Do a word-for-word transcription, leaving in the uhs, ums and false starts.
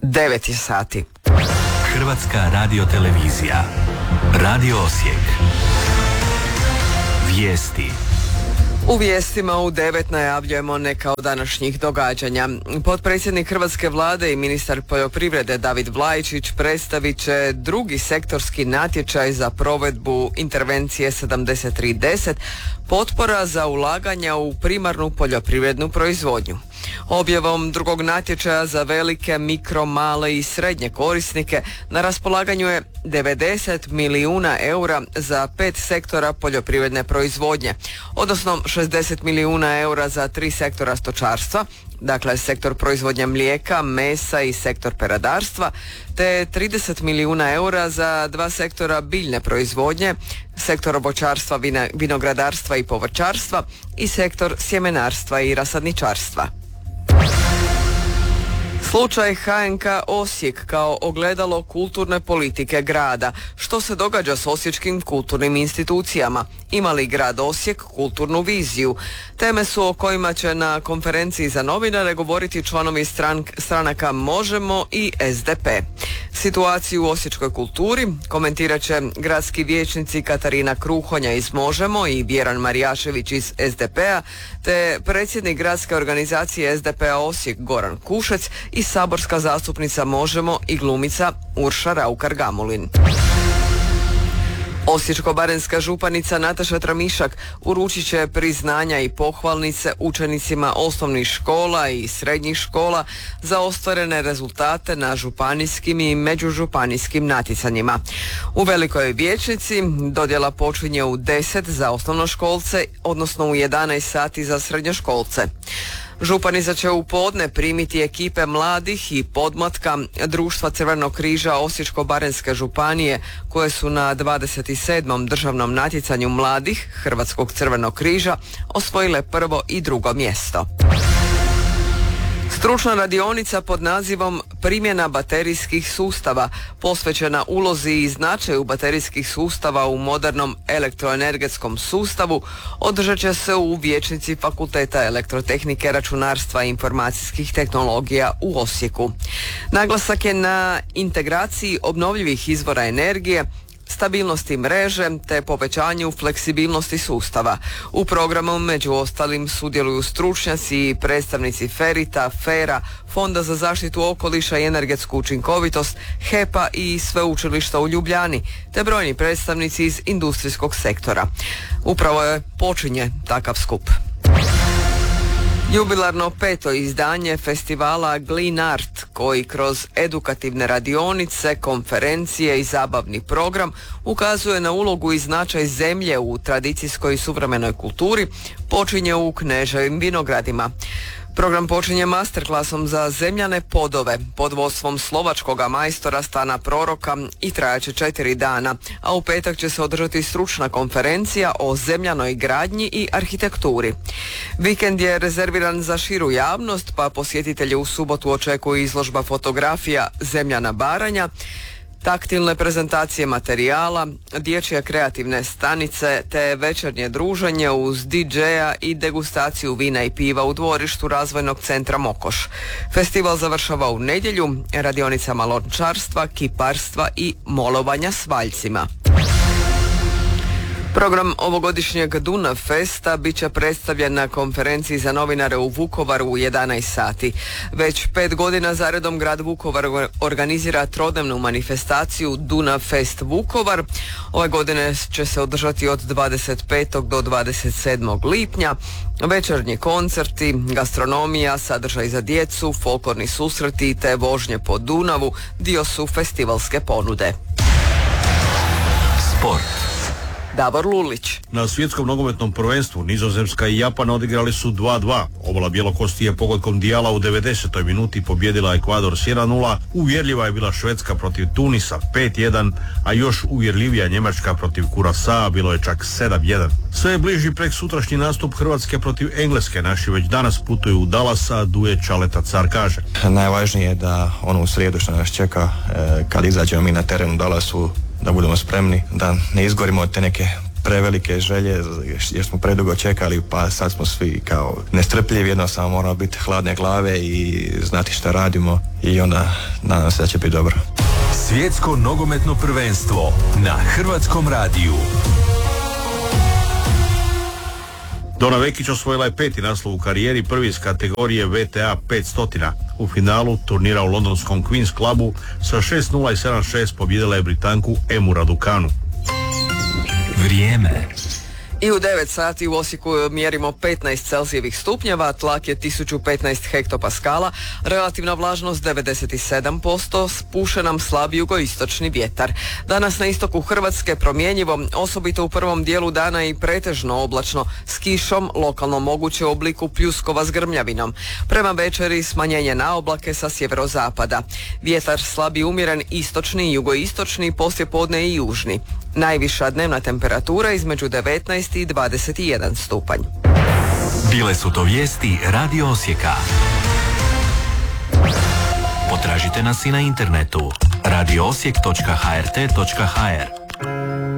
devet je sati. Hrvatska radiotelevizija. Radio Osijek. Vijesti. U vijestima u devet najavljujemo neka od današnjih događanja. Potpredsjednik Hrvatske vlade i ministar poljoprivrede David Vlaičić predstavit će drugi sektorski natječaj za provedbu intervencije sedamdeset tri deset, potpora za ulaganja u primarnu poljoprivrednu proizvodnju. Objavom drugog natječaja za velike, mikro, male i srednje korisnike na raspolaganju je devedeset milijuna eura za pet sektora poljoprivredne proizvodnje, odnosno šezdeset milijuna eura za tri sektora stočarstva, dakle sektor proizvodnje mlijeka, mesa i sektor peradarstva, te trideset milijuna eura za dva sektora biljne proizvodnje, sektor voćarstva, vinogradarstva i povrćarstva i sektor sjemenarstva i rasadničarstva. Slučaj H N K Osijek kao ogledalo kulturne politike grada. Što se događa s osječkim kulturnim institucijama? Ima li grad Osijek kulturnu viziju? Teme su o kojima će na konferenciji za novinare govoriti članovi stran, stranaka Možemo i S D P. Situaciju u osječkoj kulturi komentirat će gradski vijećnici Katarina Kruhonja iz Možemo i Vjeran Marijašević iz S D P-a, te predsjednik gradske organizacije S D P-a Osijek Goran Kušec i saborska zastupnica Možemo i glumica Urša Raukar-Gamulin. Osječko-baranjska županica Nataša Tramišak uručit će priznanja i pohvalnice učenicima osnovnih škola i srednjih škola za ostvarene rezultate na županijskim i međužupanijskim natjecanjima. U Velikoj vijećnici dodjela počinje u deset za osnovnoškolce, odnosno u jedanaest sati za srednjoškolce. Županica će u podne primiti ekipe mladih i podmlatka Društva Crvenog križa Osječko-baranjske županije koje su na dvadeset sedmom državnom natjecanju mladih Hrvatskog Crvenog križa osvojile prvo i drugo mjesto. Stručna radionica pod nazivom Primjena baterijskih sustava, posvećena ulozi i značaju baterijskih sustava u modernom elektroenergetskom sustavu, održat će se u vijećnici Fakulteta elektrotehnike, računarstva i informacijskih tehnologija u Osijeku. Naglasak je na integraciji obnovljivih izvora energije, stabilnosti mreže te povećanju fleksibilnosti sustava. U programu među ostalim sudjeluju stručnjaci i predstavnici Ferita, Fera, Fonda za zaštitu okoliša i energetsku učinkovitost, H E P-a i Sveučilišta u Ljubljani, te brojni predstavnici iz industrijskog sektora. Upravo je počinje takav skup. Jubilarno peto izdanje festivala Glin Art, koji kroz edukativne radionice, konferencije i zabavni program ukazuje na ulogu i značaj zemlje u tradicijskoj i suvremenoj kulturi, počinje u Kneževim Vinogradima. Program počinje masterklasom za zemljane podove pod vodstvom slovačkog majstora Stana Proroka i trajaće četiri dana, a u petak će se održati stručna konferencija o zemljanoj gradnji i arhitekturi. Vikend je rezerviran za širu javnost, pa posjetitelje u subotu očekuje izložba fotografija Zemljana Baranja, taktilne prezentacije materijala, dječje kreativne stanice te večernje druženje uz D J-a i degustaciju vina i piva u dvorištu razvojnog centra Mokoš. Festival završava u nedjelju radionicama lončarstva, kiparstva i molovanja s valjcima. Program ovogodišnjeg Dunav Festa bit će predstavljen na konferenciji za novinare u Vukovaru u jedanaest sati. Već pet godina zaredom grad Vukovar organizira trodnevnu manifestaciju Dunav Fest Vukovar. Ove godine će se održati od dvadeset petog do dvadeset sedmog lipnja. Večernji koncerti, gastronomija, sadržaj za djecu, folklorni susreti te vožnje po Dunavu dio su festivalske ponude. Sport. Davor Lulić. Na svjetskom nogometnom prvenstvu Nizozemska i Japan odigrali su dva dva. Obala Bjelokosti je pogodkom Dijala u devedesetoj minuti pobjedila Ekvador s jedan nula. Uvjerljiva je bila Švedska protiv Tunisa pet jedan, a još uvjerljivija Njemačka protiv Kurasa bilo je čak sedam jedan. Sve je bliži prek sutrašnji nastup Hrvatske protiv Engleske. Naši već danas putuju u Dallas, a Duje Čaleta car kaže. Najvažnije je da ono u srijedu što nas čeka, e, kad izađemo mi na teren u Dallasu, da budemo spremni, da ne izgorimo od te neke prevelike želje jer smo predugo čekali, pa sad smo svi kao nestrpljivi, jednostavno moramo biti hladne glave i znati šta radimo i onda nadam se da će biti dobro. Svjetsko nogometno prvenstvo na Hrvatskom radiju. Dona Vekić osvojila je peti naslov u karijeri, prvi iz kategorije V T A petsto. U finalu turnira u londonskom Queen's Clubu sa šest nula i sedam šest pobjedila je Britanku Emu Raducanu. Vrijeme. I u devet sati u Osijeku mjerimo petnaest Celzijevih stupnjeva, tlak je tisuću petnaest hektopaskala, relativna vlažnost devedeset sedam posto, puše nam slab jugoistočni vjetar. Danas na istoku Hrvatske promjenjivo, osobito u prvom dijelu dana i pretežno oblačno, s kišom, lokalno moguće u obliku pljuskova s grmljavinom. Prema večeri smanjenje na oblake sa sjeverozapada. Vjetar slab i umjeren istočni i jugoistočni, poslijepodne i južni. Najviša dnevna temperatura između devetnaest i dvadeset jedan stupanj. Bile su to vijesti Radio Osijeka. Potražite nas i na internetu radio osijek točka h r t točka h r.